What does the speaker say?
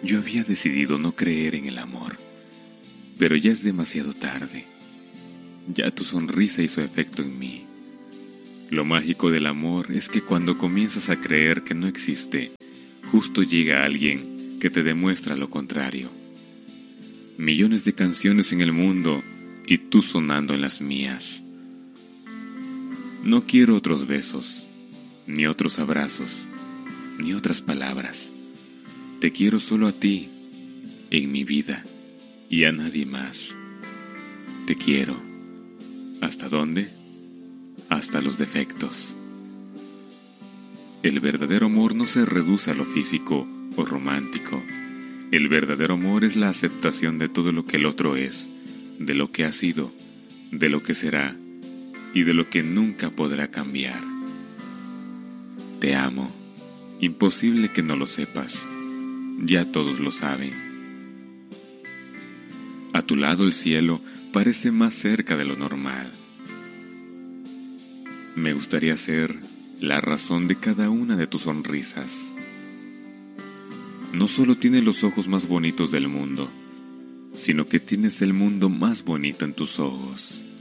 Yo había decidido no creer en el amor, pero ya es demasiado tarde. Ya tu sonrisa hizo efecto en mí. Lo mágico del amor es que cuando comienzas a creer que no existe, justo llega alguien que te demuestra lo contrario. Millones de canciones en el mundo y tú sonando en las mías. No quiero otros besos, ni otros abrazos, ni otras palabras. Te quiero solo a ti, en mi vida, y a nadie más. Te quiero. ¿Hasta dónde? Hasta los defectos. El verdadero amor no se reduce a lo físico o romántico. El verdadero amor es la aceptación de todo lo que el otro es, de lo que ha sido, de lo que será y de lo que nunca podrá cambiar. Te amo. Imposible que no lo sepas. Ya todos lo saben. A tu lado el cielo parece más cerca de lo normal. Me gustaría ser la razón de cada una de tus sonrisas. No solo tienes los ojos más bonitos del mundo, sino que tienes el mundo más bonito en tus ojos.